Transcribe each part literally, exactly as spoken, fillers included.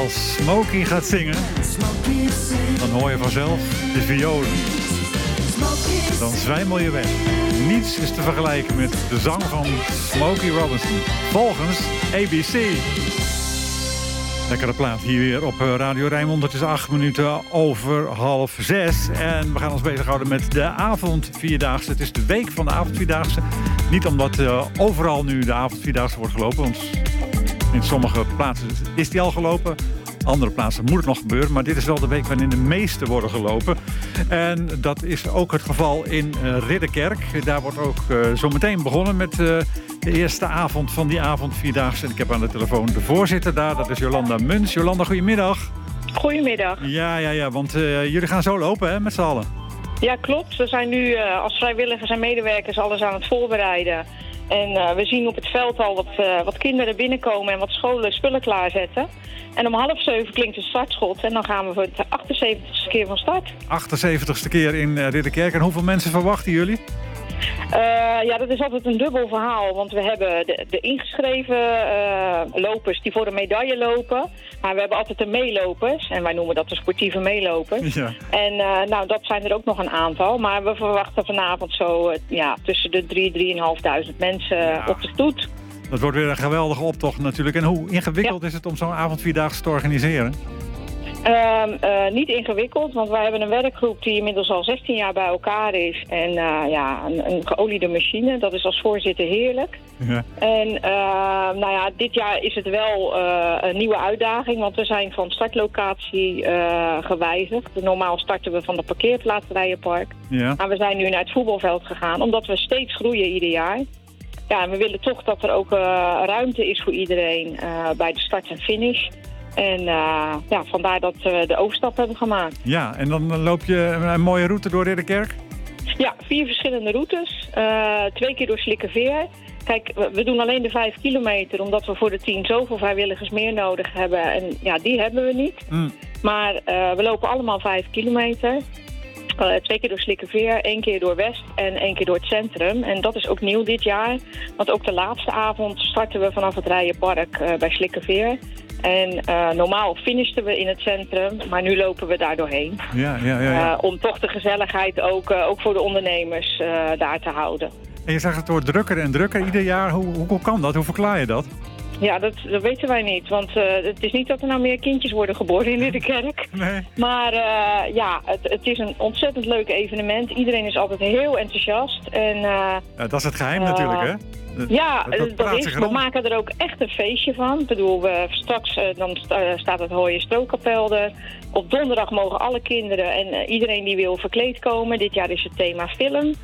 Als Smokey gaat zingen, dan hoor je vanzelf de violen. Dan zwijmel je weg. Niets is te vergelijken met de zang van Smokey Robinson. Volgens A B C. Lekkere plaat hier weer op Radio Rijnmond. Het is acht minuten over half zes. En we gaan ons bezighouden met de avondvierdaagse. Het is de week van de avondvierdaagse. Niet omdat uh, overal nu de avondvierdaagse wordt gelopen. Want in sommige plaatsen is die al gelopen. Andere plaatsen moet het nog gebeuren. Maar dit is wel de week waarin de meeste worden gelopen. En dat is ook het geval in uh, Ridderkerk. Daar wordt ook uh, zo meteen begonnen met uh, de eerste avond van die avondvierdaagse. En ik heb aan de telefoon de voorzitter daar. Dat is Jolanda Muns. Jolanda, goedemiddag. Goedemiddag. Ja, ja, ja. Want uh, jullie gaan zo lopen, hè, met z'n allen. Ja, klopt. We zijn nu uh, als vrijwilligers en medewerkers alles aan het voorbereiden. En uh, we zien op het veld al wat, uh, wat kinderen binnenkomen en wat scholen spullen klaarzetten. En om half zeven klinkt het startschot en dan gaan we voor de achtenzeventigste keer van start. achtenzeventigste keer in uh, Ridderkerk. En hoeveel mensen verwachten jullie? Uh, ja, dat is altijd een dubbel verhaal. Want we hebben de, de ingeschreven uh, lopers die voor een medaille lopen. Maar we hebben altijd de meelopers. En wij noemen dat de sportieve meelopers. Ja. En uh, nou, dat zijn er ook nog een aantal. Maar we verwachten vanavond zo uh, ja, tussen de drie, drieënhalfduizend mensen ja. op de stoet. Dat wordt weer een geweldige optocht natuurlijk. En hoe ingewikkeld ja. is het om zo'n avondvierdaagse te organiseren? Uh, uh, niet ingewikkeld, want wij hebben een werkgroep die inmiddels al zestien jaar bij elkaar is. En uh, ja, een, een geoliede machine, dat is als voorzitter heerlijk. Ja. En uh, nou ja, dit jaar is het wel uh, een nieuwe uitdaging, want we zijn van startlocatie uh, gewijzigd. Normaal starten we van de parkeerplaats Rijenpark. Ja. Maar we zijn nu naar het voetbalveld gegaan, omdat we steeds groeien ieder jaar. Ja, en we willen toch dat er ook uh, ruimte is voor iedereen uh, bij de start en finish. En uh, ja, vandaar dat we de overstap hebben gemaakt. Ja, en dan loop je een mooie route door Ridderkerk? Ja, vier verschillende routes. Uh, twee keer door Slikkerveer. Kijk, we, we doen alleen de vijf kilometer, omdat we voor de tien zoveel vrijwilligers meer nodig hebben. En ja, die hebben we niet. Mm. Maar uh, we lopen allemaal vijf kilometer. Uh, twee keer door Slikkerveer, één keer door West en één keer door het centrum. En dat is ook nieuw dit jaar. Want ook de laatste avond starten we vanaf het Rijenpark uh, bij Slikkerveer. En uh, normaal finishten we in het centrum, maar nu lopen we daar doorheen. Ja, ja, ja, ja. Uh, om toch de gezelligheid ook, uh, ook voor de ondernemers uh, daar te houden. En je zegt het wordt drukker en drukker ieder jaar. Hoe, hoe, hoe kan dat? Hoe verklaar je dat? Ja, dat, dat weten wij niet. Want uh, het is niet dat er nou meer kindjes worden geboren in de kerk. Nee. Maar uh, ja, het, het is een ontzettend leuk evenement. Iedereen is altijd heel enthousiast. En, uh, ja, dat is het geheim uh, natuurlijk, hè? Dat, ja, dat, dat is. We maken er ook echt een feestje van. Ik bedoel, we, straks uh, dan sta, uh, staat het Hooie Strookkapel er. Op donderdag mogen alle kinderen en uh, iedereen die wil verkleed komen. Dit jaar is het thema film.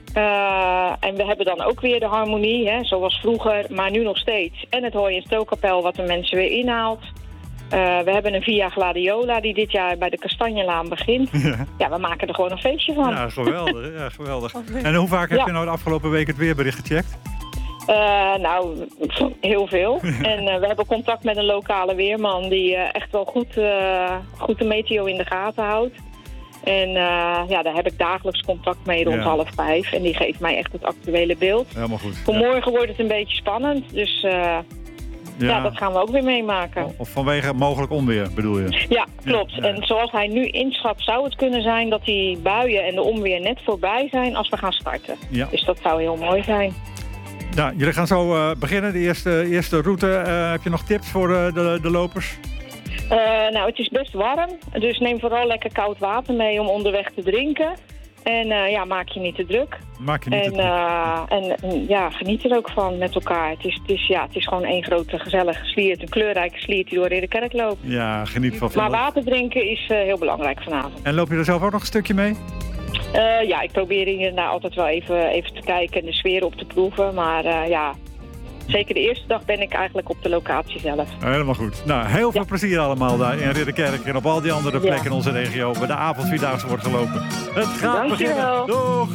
Uh, en we hebben dan ook weer de harmonie, hè, zoals vroeger, maar nu nog steeds. En het Hooie Strookkapel wat de mensen weer inhaalt. Uh, we hebben een Via Gladiola die dit jaar bij de Kastanjelaan begint. Ja. ja, we maken er gewoon een feestje van. Ja, geweldig. Ja, geweldig. En hoe vaak heb ja. je nou de afgelopen week het weerbericht gecheckt? Uh, nou, heel veel. En uh, we hebben contact met een lokale weerman die uh, echt wel goed, uh, goed de meteo in de gaten houdt. En uh, ja, daar heb ik dagelijks contact mee rond ja. half vijf. En die geeft mij echt het actuele beeld. Helemaal goed. Voor ja. morgen wordt het een beetje spannend. Dus uh, ja. ja, dat gaan we ook weer meemaken. Of vanwege mogelijk onweer, bedoel je? Ja, klopt. Ja. En zoals hij nu inschat, zou het kunnen zijn dat die buien en de onweer net voorbij zijn als we gaan starten. Ja. Dus dat zou heel mooi zijn. Ja, jullie gaan zo uh, beginnen, de eerste, eerste route. Uh, heb je nog tips voor uh, de, de lopers? Uh, nou, het is best warm, dus neem vooral lekker koud water mee om onderweg te drinken. En uh, ja, maak je niet te druk. Maak je niet en, te druk. Uh, en ja, geniet er ook van met elkaar. Het is, het is, ja, het is gewoon één grote gezellige sliert, een kleurrijke sliert die door Ridderkerk loopt. Ja, geniet van. Maar water drinken is uh, heel belangrijk vanavond. En loop je er zelf ook nog een stukje mee? Uh, ja, ik probeer hier nou altijd wel even, even te kijken en de sfeer op te proeven. Maar uh, ja, zeker de eerste dag ben ik eigenlijk op de locatie zelf. Helemaal goed. Nou, heel veel ja. plezier allemaal daar in Ridderkerk en op al die andere plekken ja. in onze regio waar de avondvierdaagse wordt gelopen. Het gaat Dankjewel. beginnen. Doeg!